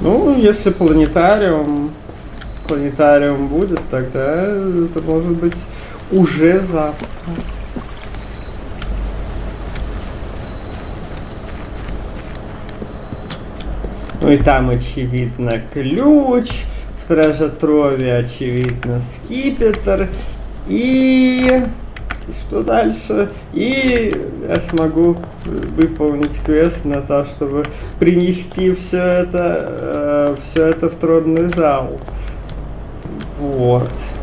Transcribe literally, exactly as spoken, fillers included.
Ну, если планетариум, планетариум будет, тогда это может быть уже завтра. Ну и там, очевидно, ключ, в Тражатрове, очевидно, скипетр, и... и что дальше? И я смогу выполнить квест на то, чтобы принести все это, э, все это в тронный зал. Вот.